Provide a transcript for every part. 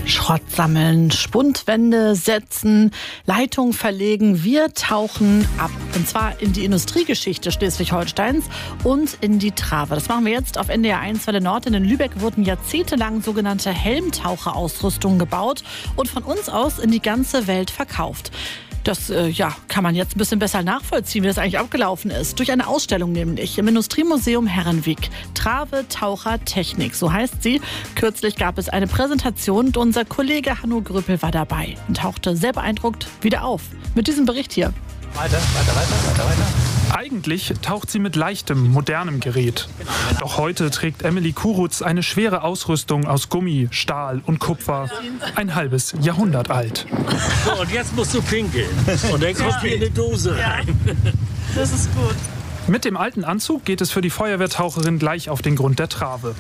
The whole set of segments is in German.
Schrott sammeln, Spundwände setzen, Leitung verlegen. Wir tauchen ab. Und zwar in die Industriegeschichte Schleswig-Holsteins und in die Trave. Das machen wir jetzt auf NDR 1 Welle Nord. In Lübeck wurden jahrzehntelang sogenannte Helmtaucherausrüstungen gebaut und von uns aus in die ganze Welt verkauft. Das kann man jetzt ein bisschen besser nachvollziehen, wie das eigentlich abgelaufen ist. Durch eine Ausstellung nämlich im Industriemuseum Herrenweg. Trave Taucher Technik, so heißt sie. Kürzlich gab es eine Präsentation und unser Kollege Hanno Gröpel war dabei und tauchte sehr beeindruckt wieder auf. Mit diesem Bericht hier. Weiter. Eigentlich taucht sie mit leichtem, modernem Gerät. Doch heute trägt Emily Kurutz eine schwere Ausrüstung aus Gummi, Stahl und Kupfer. Ein halbes Jahrhundert alt. So, und jetzt musst du pinkeln. Und dann kommt hier eine Dose rein. Das ist gut. Mit dem alten Anzug geht es für die Feuerwehrtaucherin gleich auf den Grund der Trave.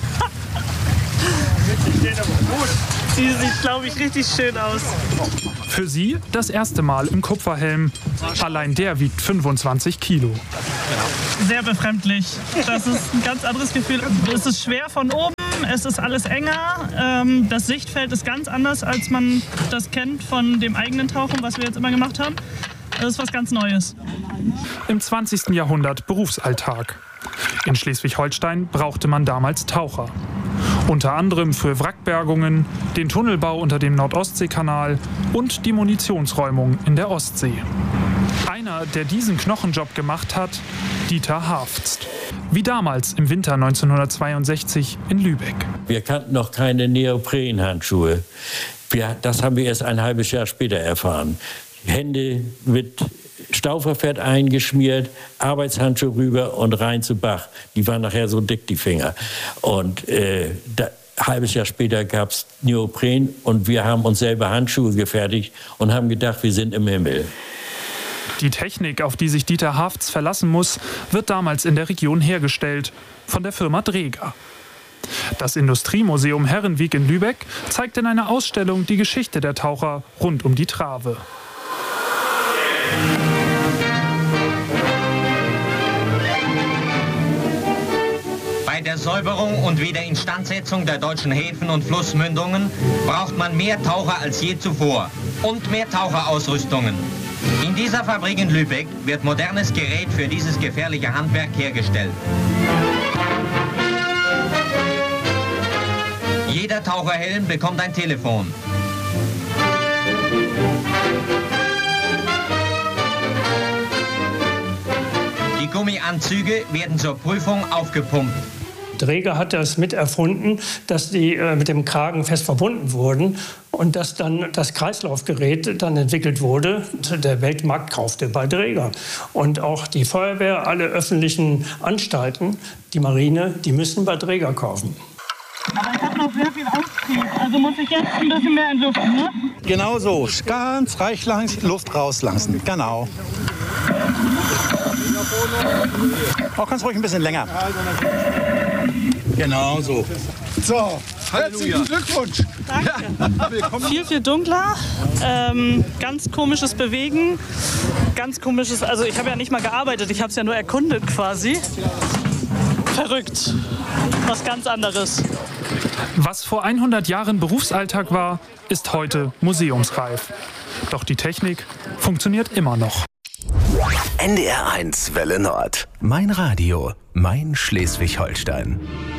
Sie sieht, glaube ich, richtig schön aus. Für sie das erste Mal im Kupferhelm. Allein der wiegt 25 Kilo. Sehr befremdlich. Das ist ein ganz anderes Gefühl. Es ist schwer von oben, es ist alles enger. Das Sichtfeld ist ganz anders, als man das kennt von dem eigenen Tauchen, was wir jetzt immer gemacht haben. Das ist was ganz Neues. Im 20. Jahrhundert Berufsalltag. In Schleswig-Holstein brauchte man damals Taucher. Unter anderem für Wrackbergungen, den Tunnelbau unter dem Nordostseekanal und die Munitionsräumung in der Ostsee. Einer, der diesen Knochenjob gemacht hat, Dieter Harfst. Wie damals im Winter 1962 in Lübeck. Wir kannten noch keine Neoprenhandschuhe. Das haben wir erst ein halbes Jahr später erfahren. Hände mit Stauferfett eingeschmiert, Arbeitshandschuhe rüber und rein zu Bach. Die waren nachher so dick, die Finger. Und ein halbes Jahr später gab es Neopren und wir haben uns selber Handschuhe gefertigt und haben gedacht, wir sind im Himmel. Die Technik, auf die sich Dieter Harfst verlassen muss, wird damals in der Region hergestellt, von der Firma Dräger. Das Industriemuseum Herrenweg in Lübeck zeigt in einer Ausstellung die Geschichte der Taucher rund um die Trave. Bei der Säuberung und Wiederinstandsetzung der deutschen Häfen und Flussmündungen braucht man mehr Taucher als je zuvor und mehr Taucherausrüstungen. In dieser Fabrik in Lübeck wird modernes Gerät für dieses gefährliche Handwerk hergestellt. Jeder Taucherhelm bekommt ein Telefon. Die Gummianzüge werden zur Prüfung aufgepumpt. Dräger hat das mit erfunden, dass die mit dem Kragen fest verbunden wurden und dass dann das Kreislaufgerät dann entwickelt wurde. Der Weltmarkt kaufte bei Dräger. Und auch die Feuerwehr, alle öffentlichen Anstalten, die Marine, die müssen bei Dräger kaufen. Aber ich habe noch sehr viel Austrieb, also muss ich jetzt ein bisschen mehr entlüften, ne? Genau so, ganz reich Luft rauslassen, genau. Auch ganz ruhig ein bisschen länger. Genau so. So, herzlichen Glückwunsch. Danke. Ja. Viel dunkler, ganz komisches Bewegen, ganz komisches, also ich habe ja nicht mal gearbeitet, ich habe es ja nur erkundet quasi. Verrückt, was ganz anderes. Was vor 100 Jahren Berufsalltag war, ist heute museumsreif. Doch die Technik funktioniert immer noch. NDR 1 Welle Nord. Mein Radio, mein Schleswig-Holstein.